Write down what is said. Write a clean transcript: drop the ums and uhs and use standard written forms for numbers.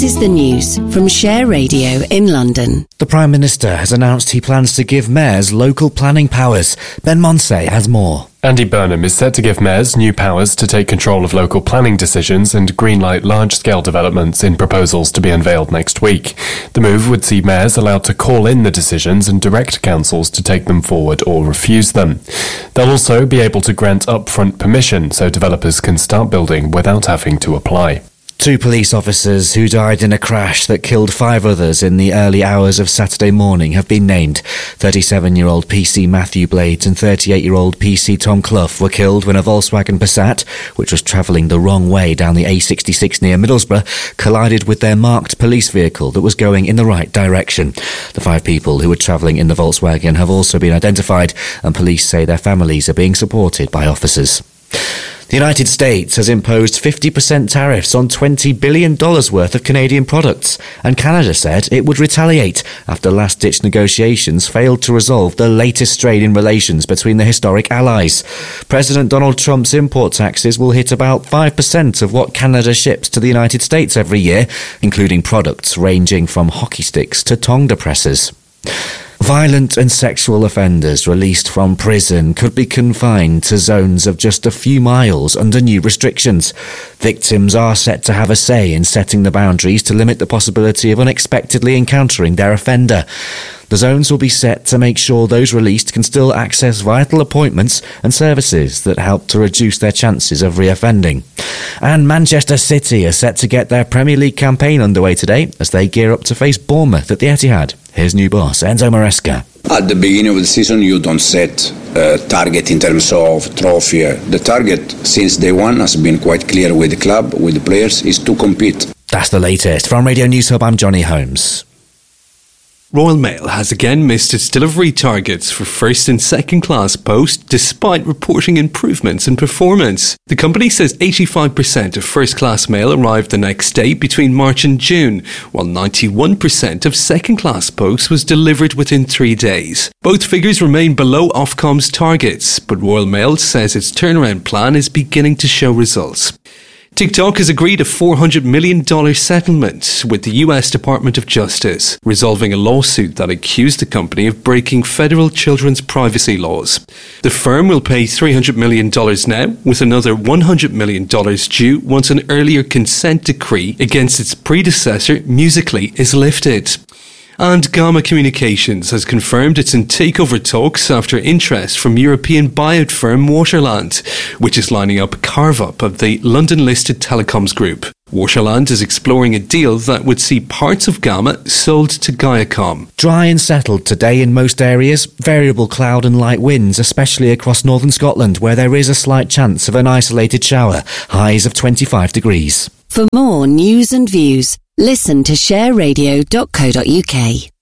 is the news from Share Radio in London. The Prime Minister has announced he plans to give mayors local planning powers. Ben Monsey has more. Andy Burnham is set to give mayors new powers to take control of local planning decisions and greenlight large-scale developments in proposals to be unveiled next week. The move would see mayors allowed to call in the decisions and direct councils to take them forward or refuse them. They'll also be able to grant upfront permission so developers can start building without having to apply. 2 police officers who died in a crash that killed 5 others in the early hours of Saturday morning have been named. 37-year-old PC Matthew Blades and 38-year-old PC Tom Clough were killed when a Volkswagen Passat, which was travelling the wrong way down the A66 near Middlesbrough, collided with their marked police vehicle that was going in the right direction. The 5 people who were travelling in the Volkswagen have also been identified, and police say their families are being supported by officers. The United States has imposed 50% tariffs on $20 billion worth of Canadian products, and Canada said it would retaliate after last-ditch negotiations failed to resolve the latest strain in relations between the historic allies. President Donald Trump's import taxes will hit about 5% of what Canada ships to the United States every year, including products ranging from hockey sticks to tongue depressors. Violent and sexual offenders released from prison could be confined to zones of just a few miles under new restrictions. Victims are set to have a say in setting the boundaries to limit the possibility of unexpectedly encountering their offender. The zones will be set to make sure those released can still access vital appointments and services that help to reduce their chances of reoffending. And Manchester City are set to get their Premier League campaign underway today as they gear up to face Bournemouth at the Etihad. Here's new boss Enzo Maresca. At the beginning of the season, you don't set a target in terms of trophy. The target since day one has been quite clear with the club, with the players, is to compete. That's the latest. From Radio News Hub, I'm Johnny Holmes. Royal Mail has again missed its delivery targets for first and second class post despite reporting improvements in performance. The company says 85% of first class mail arrived the next day between March and June, while 91% of second class post was delivered within 3 days. Both figures remain below Ofcom's targets, but Royal Mail says its turnaround plan is beginning to show results. TikTok has agreed a $400 million settlement with the US Department of Justice, resolving a lawsuit that accused the company of breaking federal children's privacy laws. The firm will pay $300 million now, with another $100 million due once an earlier consent decree against its predecessor, Musical.ly, is lifted. And Gamma Communications has confirmed it's in takeover talks after interest from European buyout firm Waterland, which is lining up a carve-up of the London-listed telecoms group. Waterland is exploring a deal that would see parts of Gamma sold to Gaiacom. Dry and settled today in most areas. Variable cloud and light winds, especially across northern Scotland, where there is a slight chance of an isolated shower. Highs of 25 degrees. For more news and views, listen to shareradio.co.uk.